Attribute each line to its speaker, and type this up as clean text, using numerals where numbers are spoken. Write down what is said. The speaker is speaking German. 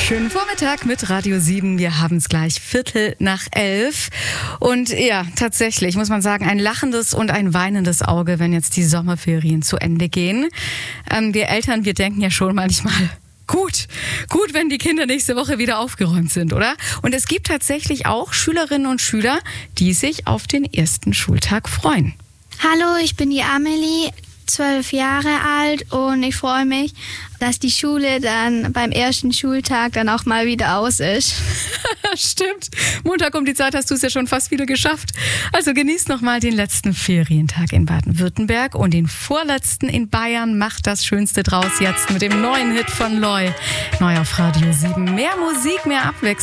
Speaker 1: Schönen Vormittag mit Radio 7. Wir haben es gleich 11:15. Und ja, tatsächlich muss man sagen, ein lachendes und ein weinendes Auge, wenn jetzt die Sommerferien zu Ende gehen. Wir Eltern, wir denken ja schon manchmal, gut, wenn die Kinder nächste Woche wieder aufgeräumt sind, oder? Und es gibt tatsächlich auch Schülerinnen und Schüler, die sich auf den ersten Schultag freuen.
Speaker 2: Hallo, ich bin die Amelie, 12 Jahre alt und ich freue mich, dass die Schule dann beim ersten Schultag dann auch mal wieder aus ist.
Speaker 1: Stimmt. Montag um die Zeit hast du es ja schon fast wieder geschafft. Also genießt nochmal den letzten Ferientag in Baden-Württemberg und den vorletzten in Bayern. Macht das Schönste draus jetzt mit dem neuen Hit von Loy. Neu auf Radio 7. Mehr Musik, mehr Abwechslung.